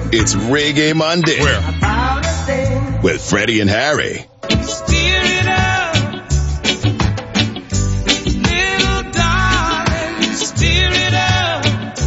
It's Reggae Monday. Where? With Freddie and Harry. Steer it up. Little darling, steer it up.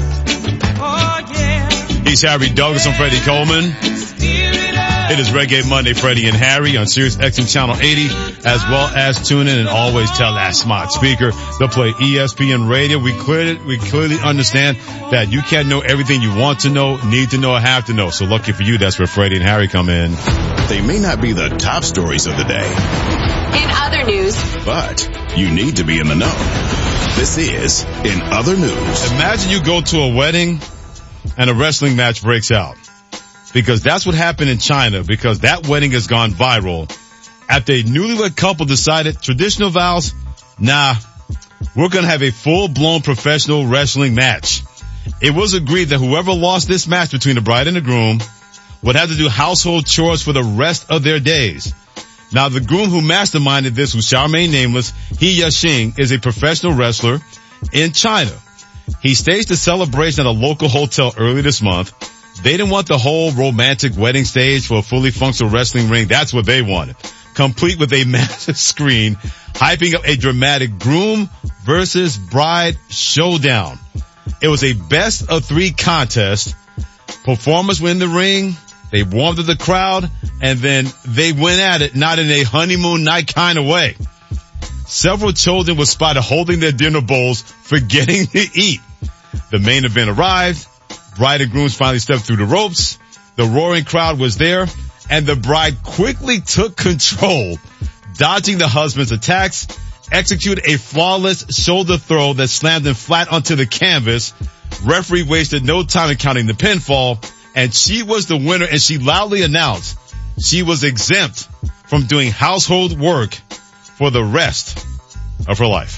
Oh, yeah. He's Harry Douglas and Freddie Coleman. It is Reggae Monday, Freddie and Harry on Sirius XM Channel 80, as well as tune in and always tell that smart speaker to play ESPN Radio. We clearly understand that you can't know everything you want to know, need to know, or have to know. So lucky for you, that's where Freddie and Harry come in. They may not be the top stories of the day. In other news. But you need to be in the know. This is In Other News. Imagine you go to a wedding and a wrestling match breaks out. Because that's what happened in China, because that wedding has gone viral. After a newlywed couple decided traditional vows, nah, we're going to have a full-blown professional wrestling match. It was agreed that whoever lost this match between the bride and the groom would have to do household chores for the rest of their days. Now, the groom who masterminded this, who shall remain nameless, He Yashing, is a professional wrestler in China. He staged the celebration at a local hotel early this month. They didn't want the whole romantic wedding stage for a fully functional wrestling ring. That's what they wanted. Complete with a massive screen, hyping up a dramatic groom versus bride showdown. It was a best of 3 contest. Performers were in the ring. They warmed up the crowd, and then they went at it, not in a honeymoon night kind of way. Several children were spotted holding their dinner bowls, forgetting to eat. The main event arrived. Bride and grooms finally stepped through the ropes. The roaring crowd was there, and the bride quickly took control, dodging the husband's attacks, executed a flawless shoulder throw that slammed him flat onto the canvas. Referee wasted no time in counting the pinfall, and she was the winner, and she loudly announced she was exempt from doing household work for the rest of her life.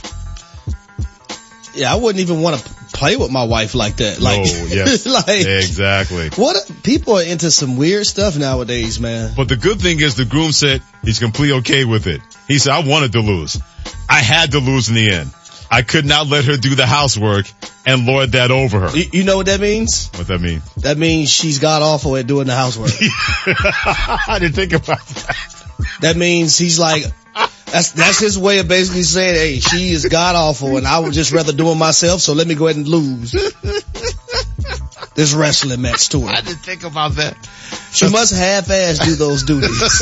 Yeah, I wouldn't even want to play with my wife like that. Like, oh, yes. Like, exactly. People are into some weird stuff nowadays, man. But the good thing is the groom said he's completely okay with it. He said, I wanted to lose. I had to lose in the end. I could not let her do the housework and lord that over her. You know what that means? What that mean? That means she's god awful at doing the housework. I didn't think about that. That means he's like, that's his way of basically saying, hey, she is god awful and I would just rather do it myself, so let me go ahead and lose this wrestling match to her. I didn't think about that. She must half-ass do those duties.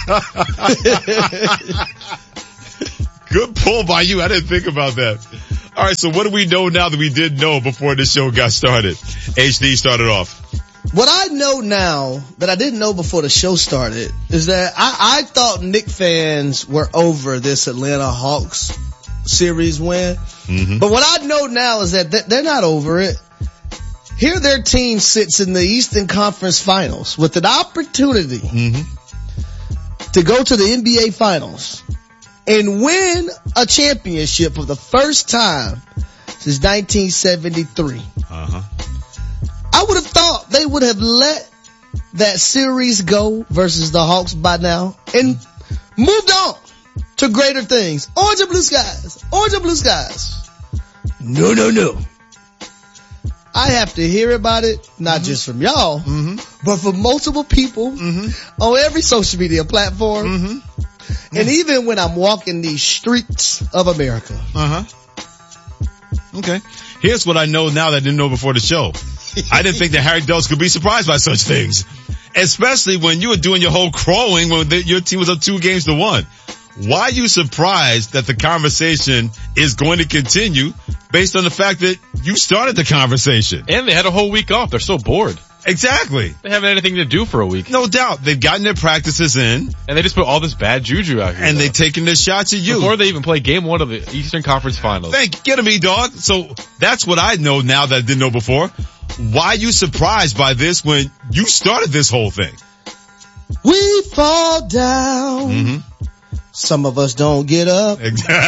Good pull by you. I didn't think about that. All right, so what do we know now that we didn't know before the show got started? HD started off. What I know now that I didn't know before the show started is that I thought Knicks fans were over this Atlanta Hawks series win. Mm-hmm. But what I know now is that they're not over it. Here their team sits in the Eastern Conference Finals with an opportunity to go to the NBA Finals and win a championship for the first time since 1973. I would have thought they would have let that series go versus the Hawks by now and moved on to greater things. Orange and blue skies. Orange and blue skies. No. I have to hear about it, not just from y'all, but from multiple people on every social media platform. And even when I'm walking these streets of America. Okay. Here's what I know now that I didn't know before the show. I didn't think that Harry Dulles could be surprised by such things. Especially when you were doing your whole crowing when your team was up 2-1. Why are you surprised that the conversation is going to continue based on the fact that you started the conversation? And they had a whole week off. They're so bored. Exactly. They haven't had anything to do for a week. No doubt. They've gotten their practices in. And they just put all this bad juju out here. And they've taken their shots at you. Before they even play game 1 of the Eastern Conference Finals. Get him, E-Dog. So that's what I know now that I didn't know before. Why are you surprised by this when you started this whole thing? We fall down. Some of us don't get up.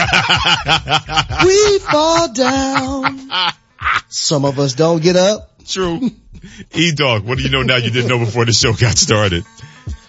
We fall down. Some of us don't get up. True. E-Dog, what do you know now you didn't know before the show got started?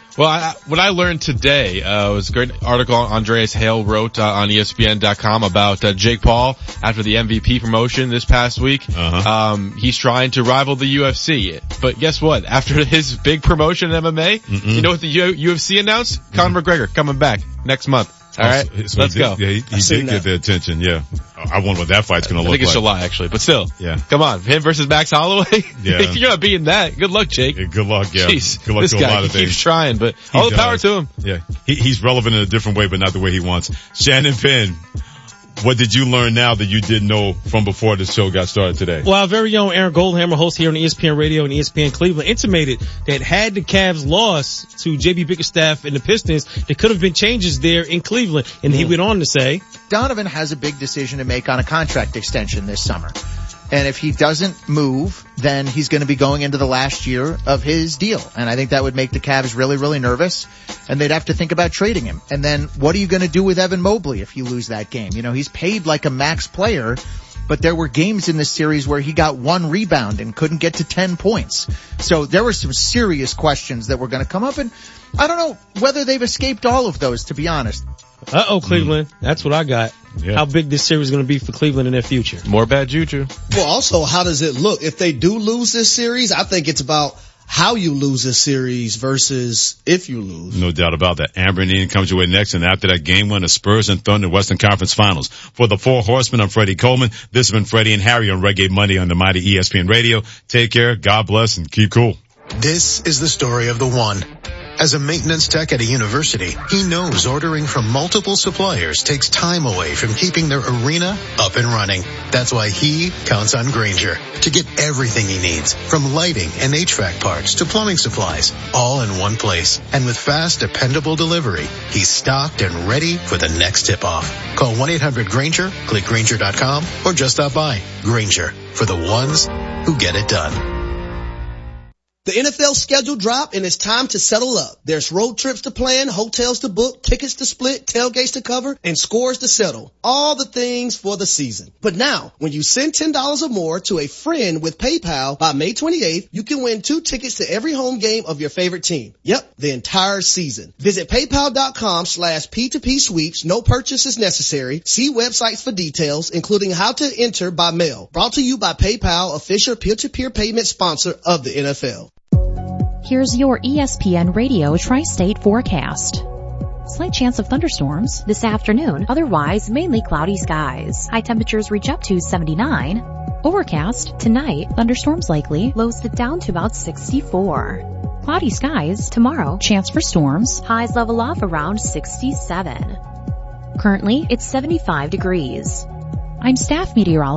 Well, what I learned today was a great article Andreas Hale wrote on ESPN.com about Jake Paul after the MVP promotion this past week. He's trying to rival the UFC. But guess what? After his big promotion in MMA, you know what the UFC announced? Conor McGregor coming back next month. All right, so let's go. Yeah, he did get the attention. Yeah, I wonder what that fight's going to look like. I think it's July actually, but still. Yeah. Come on, him versus Max Holloway. Yeah. If you're not beating that, good luck, Jake. Yeah, good luck. Yeah. Jeez, good luck this to guy, a lot of he things. keeps trying, but all the power to him. Yeah, he's relevant in a different way, but not the way he wants. Shannon Penn, what did you learn now that you didn't know from before the show got started today? Well, our very own Aaron Goldhammer, host here on ESPN Radio and ESPN Cleveland, intimated that had the Cavs lost to JB Bickerstaff and the Pistons, there could have been changes there in Cleveland. And he went on to say, Donovan has a big decision to make on a contract extension this summer. And if he doesn't move, then he's going to be going into the last year of his deal. And I think that would make the Cavs really, really nervous. And they'd have to think about trading him. And then what are you going to do with Evan Mobley if you lose that game? You know, he's paid like a max player, but there were games in this series where he got 1 rebound and couldn't get to 10 points. So there were some serious questions that were going to come up. And I don't know whether they've escaped all of those, to be honest. Cleveland. That's what I got. Yeah. How big this series is going to be for Cleveland in their future. More bad juju. Well, also, how does it look? If they do lose this series, I think it's about how you lose this series versus if you lose. No doubt about that. Amber and Ian comes your way next, and after that game win, the Spurs and Thunder Western Conference Finals. For the Four Horsemen, I'm Freddie Coleman. This has been Freddie and Harry on Reggae Monday on the mighty ESPN Radio. Take care, God bless, and keep cool. This is the story of the one. As a maintenance tech at a university, he knows ordering from multiple suppliers takes time away from keeping their arena up and running. That's why he counts on Grainger to get everything he needs, from lighting and HVAC parts to plumbing supplies, all in one place. And with fast, dependable delivery, he's stocked and ready for the next tip-off. Call 1-800-GRAINGER, click Grainger.com, or just stop by. Grainger, for the ones who get it done. The NFL schedule dropped and it's time to settle up. There's road trips to plan, hotels to book, tickets to split, tailgates to cover, and scores to settle. All the things for the season. But now, when you send $10 or more to a friend with PayPal by May 28th, you can win 2 tickets to every home game of your favorite team. Yep, the entire season. Visit paypal.com/P2P sweeps. No purchase is necessary. See websites for details, including how to enter by mail. Brought to you by PayPal, official peer-to-peer payment sponsor of the NFL. Here's your ESPN Radio Tri-State forecast. Slight chance of thunderstorms this afternoon, otherwise mainly cloudy skies. High temperatures reach up to 79. Overcast tonight, thunderstorms likely, lows sit down to about 64. Cloudy skies tomorrow, chance for storms, highs level off around 67. Currently, it's 75 degrees. I'm staff meteorologist